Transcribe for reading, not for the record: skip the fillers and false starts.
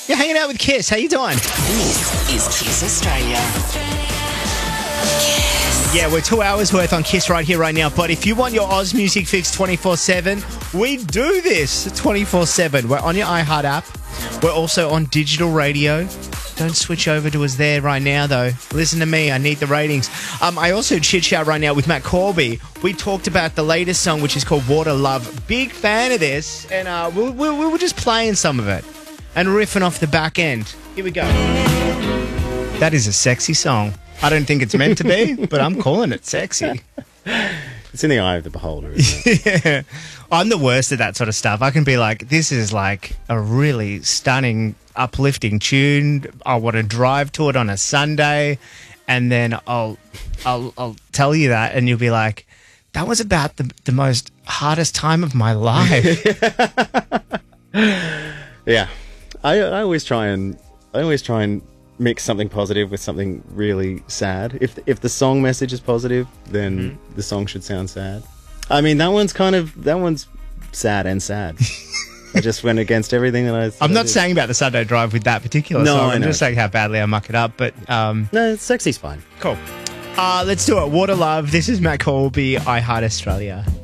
You're hanging out with Kiss. How you doing? This is Kiss Australia. Yeah, we're 2 hours worth on Kiss right here, right now. But if you want your Oz music fix 24/7, we do this 24/7. We're on your iHeart app. We're also on digital radio. Don't switch over to us there right now, though. Listen to me. I need the ratings. I also chit-chat right now with Matt Corby. We talked about the latest song, which is called Water Love. Big fan of this. And we were just playing some of it and riffing off the back end. Here we go. That is a sexy song. I don't think it's meant to be, but I'm calling it sexy. It's in the eye of the beholder, isn't it? Yeah. I'm the worst at that sort of stuff. I can be like, this is like a really stunning, uplifting tune. I want to drive to it on a Sunday, and then I'll tell you that, and you'll be like, that was about the most hardest time of my life. Yeah. I always try and mix something positive with something really sad. If the song message is positive, then the song should sound sad. I mean, that one's sad and sad. I just went against everything that I thought. I'm not saying about the Sunday drive with that particular song. I'm just saying how badly I muck it up. But no, sexy's fine. Cool. Let's do it. Water Love. This is Matt Corby, iHeart Australia.